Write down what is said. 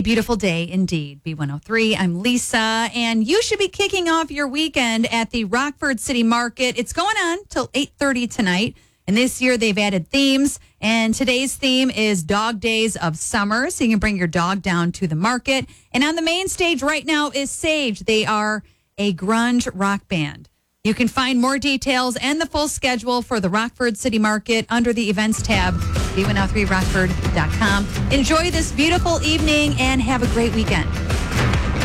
A beautiful day indeed. B103, I'm Lisa, and you should be kicking off your weekend at the Rockford City Market. It's going on till 8:30 tonight, and this year they've added themes, and today's theme is Dog Days of Summer, so you can bring your dog down to the market. And on the main stage right now is Sage. They are a grunge rock band. You can find more details and the full schedule for the Rockford City Market under the events tab, b103rockford.com. Enjoy this beautiful evening and have a great weekend.